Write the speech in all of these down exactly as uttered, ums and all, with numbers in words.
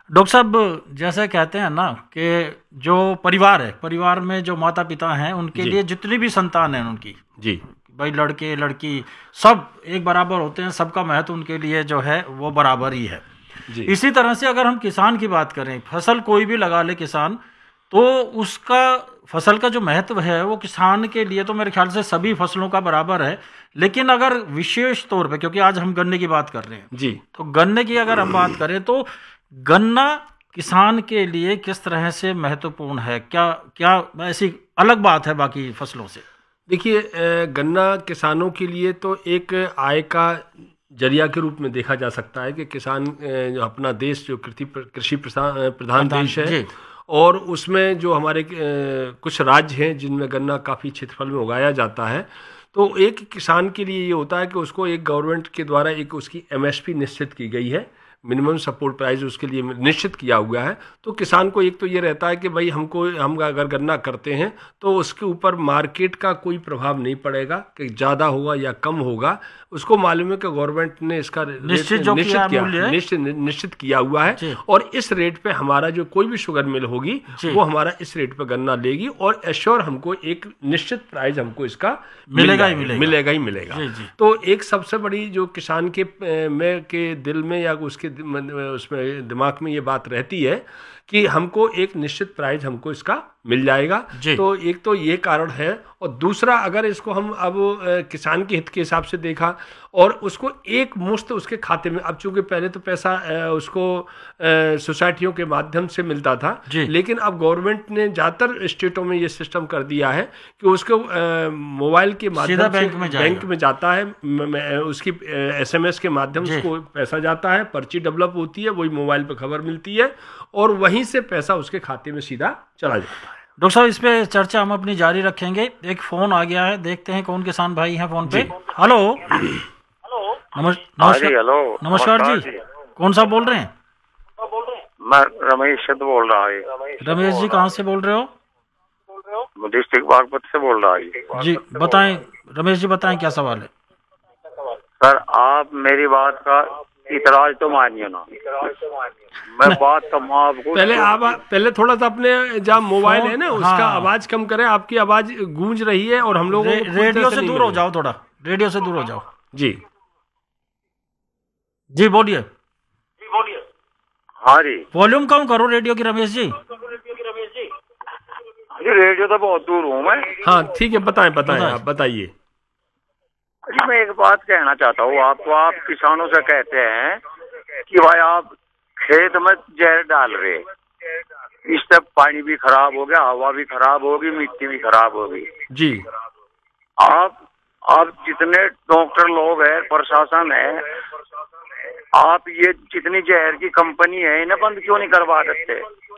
Doctor साहब, जैसे कहते हैं ना कि जो परिवार है, परिवार में जो माता पिता हैं उनके जी लिए जितनी भी संतान है उनकी, जी भाई लड़के लड़की सब एक बराबर होते हैं, सबका महत्व उनके लिए जो है वो बराबर ही है। जी इसी तरह से अगर हम किसान की बात करें, फसल कोई भी लगा ले किसान, तो उसका फसल का जो महत्व है वो किसान के लिए तो मेरे ख्याल से सभी फसलों का बराबर है। लेकिन अगर विशेष तौर पे, क्योंकि आज हम गन्ने की बात कर रहे हैं, जी तो गन्ने की अगर हम बात करें तो गन्ना किसान के लिए किस तरह से महत्वपूर्ण है? क्या क्या ऐसी अलग बात है बाकी फसलों से? देखिए, अ, गन्ना किसानों के लिए तो एक आय का जरिया के रूप में देखा जा सकता है कि किसान, अ, जो अपना देश जो कृषि कृषि प्रसा- प्रधान प्रधान देश है, जी। और उसमें जो हमारे अ, कुछ राज्य हैं जिनमें गन्ना काफ़ी क्षेत्रफल में उगाया जाता है, तो एक किसान के लिए ये होता है कि उसको एक गवर्नमेंट के द्वारा एक उसकी एमएसपी निश्चित की गई है, मिनिमम सपोर्ट प्राइस उसके लिए निश्चित किया हुआ है। तो किसान को एक तो ये रहता है कि भाई हमको हम अगर गन्ना करते हैं तो उसके ऊपर मार्केट का कोई प्रभाव नहीं पड़ेगा कि ज़्यादा होगा या कम होगा। उसको मालूम है कि गवर्नमेंट ने इसका रेट निश्चित जो निश्चित किया किया मूल्य है। निश्चित निश्चित किया हुआ है, जी और इस रेट पे हमारा जो कोई भी शुगर मिल होगी जी। वो हमारा इस रेट पे गन्ना लेगी, और एश्योर हमको एक निश्चित प्राइस हमको इसका मिल मिलेगा ही जाएगा, मिलेगा। मिलेगा ही मिलेगा। जी जी। तो एक सबसे बड़ी जो किसान के अ, में के दिल में या उसके दि- मन- उसमें दिमाग में ये बात रहती है कि हमको एक निश्चित प्राइस हमको इसका मिल जाएगा। जी तो एक तो ये कारण है, और दूसरा अगर इसको हम अब अ, किसान के हित के हिसाब से देखा और उसको एक मुश्त उसके खाते में, अब चूंकि पहले तो पैसा अ, उसको अ, सोसाइटियों के माध्यम से मिलता था, जी। लेकिन अब गवर्नमेंट ने ज़्यादातर स्टेटों में ये सिस्टम कर दिया है कि उसको अ, मोबाइल के सीधा माध्यम से बैंक में जाएगा। बैंक में जाता है, म- म- उसकी एसएमएस के माध्यम से जी उसको पैसा जाता है, पर्ची डेवलप होती है, वही मोबाइल पर खबर मिलती है, और वहीं से पैसा उसके खाते में सीधा चला जाता है। डॉक्टर साहब, इस पे चर्चा हम अपनी जारी रखेंगे। एक फोन आ गया है, देखते हैं कौन किसान भाई हैं फोन पे। जी हेलो। नमस् हाँ जी, नमस्कार। हेलो। नमस्कार जी। जी। कौन सा बोल रहे हैं? मैं रमेश चंद बोल रहा है। रमेश जी, कहाँ से बोल रहे हो? डिस्ट्रिक्ट बागपत से बोल रहा है। जी बताएं। रमेश जी बताएं, क्या सवाल है? सर, आप मेरी बात का इतराज तो मानिए ना। मैं बात करूँ आपको। पहले आप पहले थोड़ा सा अपने जहाँ मोबाइल है ना फोन- उसका हाँ। आवाज कम करें, आपकी आवाज गूंज रही है और हम लोगों रे, को पूरी तरह रेडियो से नहीं दूर मिल हो रही। जाओ, थोड़ा रेडियो से दूर हो जाओ। जी जी बोलिए। हाँ जी। वॉल्यूम कम करो रेडियो की रमेश जी। जी, रेडियो तो बहुत दूर हूँ मैं। हाँ ठीक है, बताएं बताएं बताएं। आप बताइए। जी, मैं एक बात कहना चाहता हूँ आपको। आप किसानों से कहते हैं कि भाई आप खेत में जहर डाल रहे, इससे पानी भी खराब हो गया, हवा भी खराब होगी, मिट्टी भी खराब होगी। जी आप आप जितने डॉक्टर लोग हैं, प्रशासन है, आप ये जितनी जहर की कंपनी है इन्हें बंद क्यों नहीं करवा देते?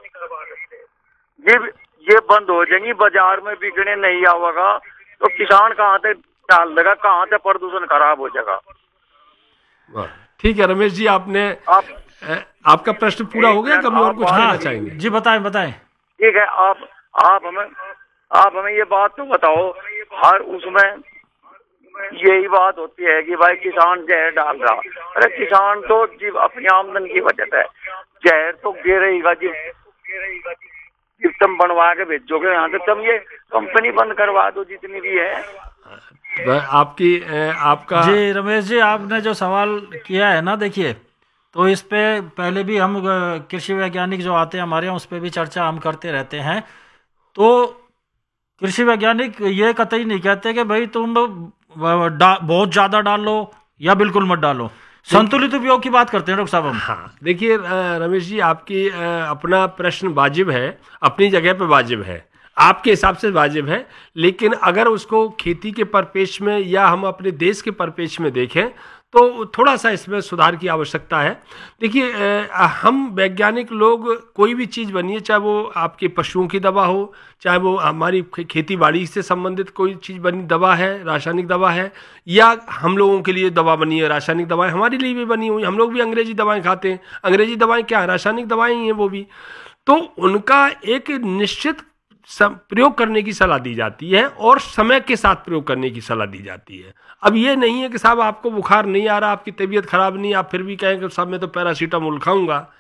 ये ये बंद हो जाएंगी, बाजार में बिकने नहीं आवेगा तो किसान कहाँ से डाल देगा, कहाँ से प्रदूषण खराब हो जाएगा? वाह, ठीक है रमेश जी, आपने आप अ, आपका प्रश्न पूरा हो गया, कभी और कुछ आप- कहना हाँ चाहेंगे? जी, बताएं बताएं। ठीक है, आप आप हमें आप हमें ये बात तो बताओ। हर उसमें यही बात होती है कि भाई किसान जहर डाल रहा। अरे किसान तो जी अपनी आमदन की वजह से जहर तो गिरेगा जी। जब तुम बनवा के भेजोगे यहाँ से, तुम ये कंपनी बंद करवा दो जितनी भी है। वह आपकी अ, आपका जी रमेश जी, आपने जो सवाल किया है ना, देखिए, तो इस पे पहले भी हम अ, कृषि वैज्ञानिक जो आते हैं हमारे यहाँ, उस पर भी चर्चा हम करते रहते हैं। तो कृषि वैज्ञानिक ये कतई नहीं कहते कि भाई तुम अ, डा, बहुत ज़्यादा डालो या बिल्कुल मत डालो। संतुलित उपयोग की बात करते हैं डॉक्टर साहब हम। हाँ देखिए, अ, रमेश जी, आपकी अ, अपना प्रश्न वाजिब है, अपनी जगह पे वाजिब है, आपके हिसाब से वाजिब है, लेकिन अगर उसको खेती के परिपेक्ष में या हम अपने देश के परिपेक्ष में देखें तो थोड़ा सा इसमें सुधार की आवश्यकता है। देखिए, अ, हम वैज्ञानिक लोग कोई भी चीज़ बनी है, चाहे वो आपके पशुओं की दवा हो, चाहे वो हमारी खे- खेती बाड़ी से संबंधित कोई चीज़ बनी दवा है, रासायनिक दवा है, या हम लोगों के लिए दवा बनी है, रासायनिक दवाएं हमारे लिए भी बनी हुई, हम लोग भी अंग्रेजी दवाएं खाते हैं। अंग्रेजी दवाएं क्या है? रासायनिक दवाएं ही हैं वो भी। तो उनका एक निश्चित सम- प्रयोग करने की सलाह दी जाती है और समय के साथ प्रयोग करने की सलाह दी जाती है। अब ये नहीं है कि साहब आपको बुखार नहीं आ रहा, आपकी तबीयत खराब नहीं, आप फिर भी कहें कि साहब मैं तो पैरासीटामोल खाऊंगा,